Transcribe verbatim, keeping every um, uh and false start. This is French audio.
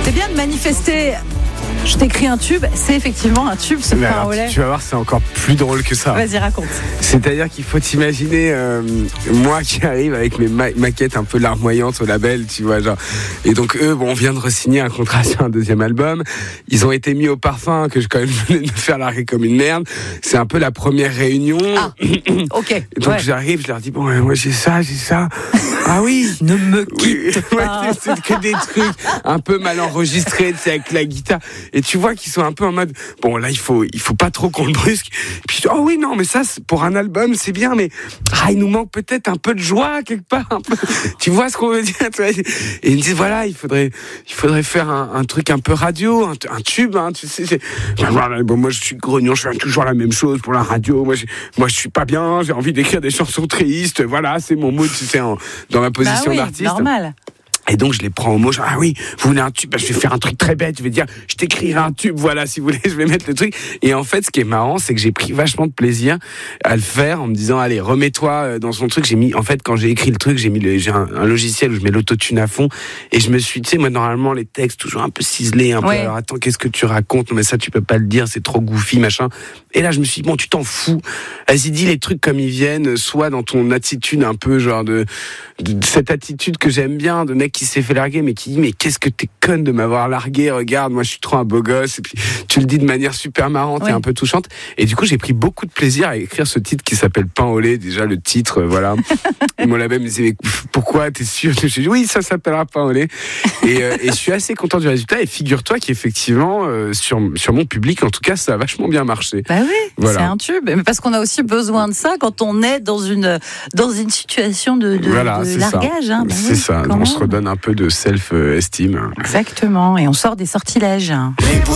C'est bien de manifester. Je t'écris un tube, c'est effectivement un tube, ce pain au lait. Tu vas voir, c'est encore plus drôle que ça. Vas-y, raconte. C'est-à-dire qu'il faut t'imaginer euh, moi qui arrive avec mes ma- maquettes un peu larmoyantes au label, tu vois, genre. Et donc eux, bon, on vient de re-signer un contrat sur un deuxième album. Ils ont été mis au parfum que je quand même venais de me faire larguer comme une merde. C'est un peu la première réunion. Ah, ok. Et donc ouais. J'arrive, je leur dis bon, moi j'ai ça, j'ai ça. Ah oui. Ne me quitte oui. pas. Ouais, c'est que des trucs un peu mal enregistrés, c'est avec la guitare. Et tu vois qu'ils sont un peu en mode bon là il faut il faut pas trop qu'on le brusque. Et puis oh oui non mais ça pour un album c'est bien mais ah il nous manque peut-être un peu de joie quelque part. Un peu. Tu vois ce qu'on veut dire. Et ils me disent voilà il faudrait il faudrait faire un, un truc un peu radio, un, un tube. Hein, tu sais. C'est... Bon moi je suis grognon, je fais toujours la même chose pour la radio. Moi je, moi je suis pas bien, j'ai envie d'écrire des chansons tristes. Voilà c'est mon mood tu sais en, dans ma position bah oui, d'artiste. Normal. Et donc je les prends au mot, genre, ah oui, vous voulez un tube, bah, je vais faire un truc très bête, je vais dire, je t'écrirai un tube, voilà, si vous voulez, je vais mettre le truc. Et en fait, ce qui est marrant, c'est que j'ai pris vachement de plaisir à le faire en me disant, allez, remets-toi dans son truc. J'ai mis, en fait, quand j'ai écrit le truc, j'ai mis le, j'ai un, un logiciel où je mets l'autotune à fond, et je me suis, tu sais, moi, normalement, les textes, toujours un peu ciselés, un peu, ouais. Alors attends, qu'est-ce que tu racontes? Non, mais ça, tu peux pas le dire, c'est trop goofy, machin. Et là, je me suis dit, bon, tu t'en fous. Vas-y, dis les trucs comme ils viennent, soit dans ton attitude un peu, genre de, de cette attitude que j'aime bien, de mec qui s'est fait larguer, mais qui dit mais qu'est-ce que t'es conne de m'avoir largué, regarde moi je suis trop un beau gosse, et puis tu le dis de manière super marrante, oui. Et un peu touchante, et du coup j'ai pris beaucoup de plaisir à écrire ce titre qui s'appelle Pain au lait, déjà le titre, voilà. Et mon label me disait mais pourquoi, t'es sûr? Je dis oui ça s'appellera Pain au lait, et, euh, et je suis assez content du résultat, et figure-toi qu'effectivement euh, sur, sur mon public en tout cas ça a vachement bien marché. Bah oui, voilà. C'est un tube, mais parce qu'on a aussi besoin de ça quand on est dans une, dans une situation de, de, voilà, de c'est largage ça. Hein. Bah c'est oui, ça, on se redonne un peu de self-esteem. Exactement, et on sort des sortilèges.